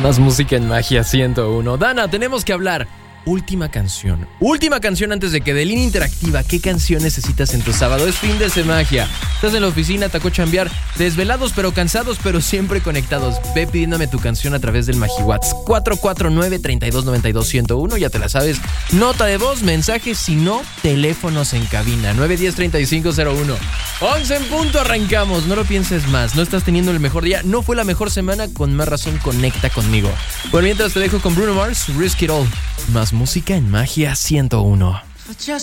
Más música en Magia 101. Dana, tenemos que hablar. Última canción antes de que de Línea Interactiva. ¿Qué canción necesitas en tu sábado? Es fin de Magia. Estás en la oficina, te tocó chambear, desvelados pero cansados, pero siempre conectados. Ve pidiéndome tu canción a través del MagiWhat's 449-3292-101. Ya te la sabes. Nota de voz, mensajes, si no, teléfonos en cabina 910-3501. 11 en punto, arrancamos. No lo pienses más. No estás teniendo el mejor día. No fue la mejor semana. Con más razón, conecta conmigo. Bueno, mientras te dejo con Bruno Mars, Risk It All. Más música en Magia 101. Just